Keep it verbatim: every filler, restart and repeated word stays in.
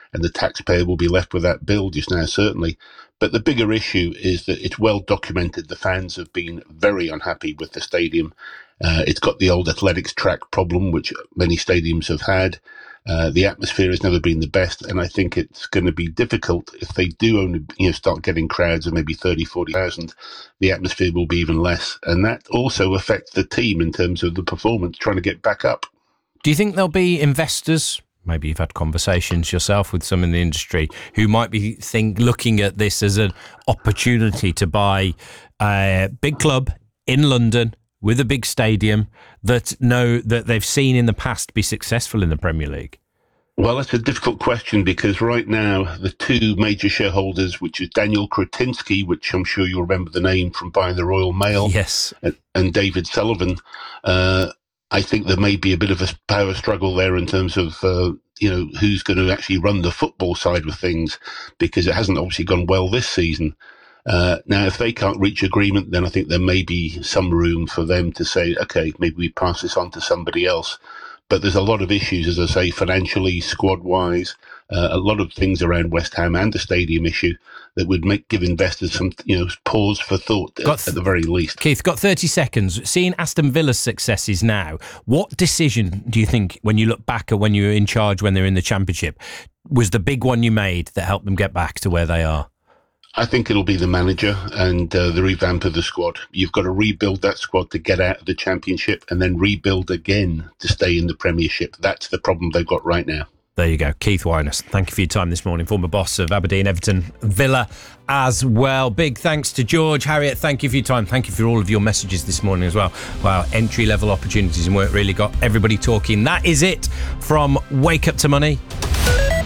and the taxpayer will be left with that bill just now, certainly. But the bigger issue is that it's well documented the fans have been very unhappy with the stadium. Uh, it's got the old athletics track problem, which many stadiums have had. Uh, the atmosphere has never been the best, and I think it's going to be difficult if they do only, you know, start getting crowds of maybe thirty, forty thousand. The atmosphere will be even less, and that also affects the team in terms of the performance, trying to get back up. Do you think there'll be investors? Maybe you've had conversations yourself with some in the industry who might be think looking at this as an opportunity to buy a big club in London with a big stadium that know that they've seen in the past be successful in the Premier League? Well, that's a difficult question because right now the two major shareholders, which is Daniel Kretinsky, which I'm sure you'll remember the name from buying the Royal Mail, yes, and, and David Sullivan, uh, I think there may be a bit of a power struggle there in terms of, uh, you know, who's going to actually run the football side of things, because it hasn't obviously gone well this season. Uh, now, if they can't reach agreement, then I think there may be some room for them to say, okay, maybe we pass this on to somebody else. But there's a lot of issues, as I say, financially, squad-wise, uh, a lot of things around West Ham and the stadium issue that would make give investors some, you know, pause for thought th- at the very least. Keith, got thirty seconds. Seeing Aston Villa's successes now, what decision do you think, when you look back at when you were in charge, when they were in the Championship, was the big one you made that helped them get back to where they are? I think it'll be the manager and uh, the revamp of the squad. You've got to rebuild that squad to get out of the Championship and then rebuild again to stay in the Premiership. That's the problem they've got right now. There you go. Keith Wyness, thank you for your time this morning. Former boss of Aberdeen, Everton, Villa as well. Big thanks to George. Harriet, thank you for your time. Thank you for all of your messages this morning as well. Wow, entry-level opportunities and work really got everybody talking. That is it from Wake Up to Money.